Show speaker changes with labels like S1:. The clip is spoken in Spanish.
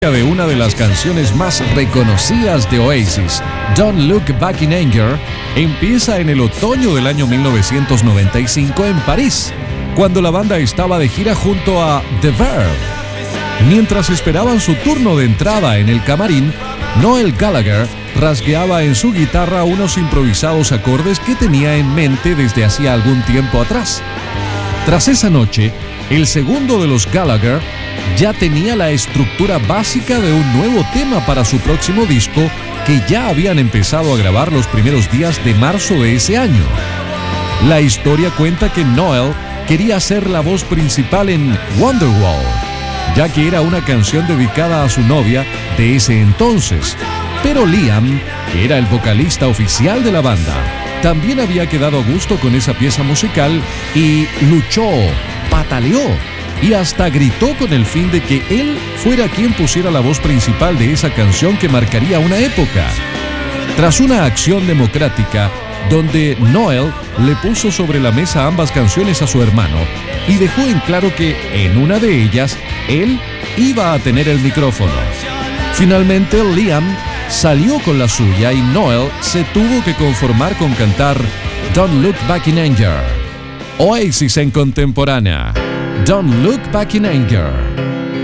S1: De una de las canciones más reconocidas de Oasis, Don't Look Back in Anger, empieza en el otoño del año 1995 en París, cuando la banda estaba de gira junto a The Verve. Mientras esperaban su turno de entrada en el camarín, Noel Gallagher rasgueaba en su guitarra unos improvisados acordes que tenía en mente desde hacía algún tiempo atrás. Tras esa noche, el segundo de los Gallagher ya tenía la estructura básica de un nuevo tema para su próximo disco que ya habían empezado a grabar los primeros días de marzo de ese año. La historia cuenta que Noel quería ser la voz principal en Wonderwall, ya que era una canción dedicada a su novia de ese entonces, pero Liam, que era el vocalista oficial de la banda, también había quedado a gusto con esa pieza musical y luchó, pataleó y hasta gritó con el fin de que él fuera quien pusiera la voz principal de esa canción que marcaría una época. Tras una acción democrática, donde Noel le puso sobre la mesa ambas canciones a su hermano y dejó en claro que en una de ellas él iba a tener el micrófono. Finalmente Liam salió con la suya y Noel se tuvo que conformar con cantar Don't Look Back in Anger. Oasis en contemporánea. Don't Look Back in Anger.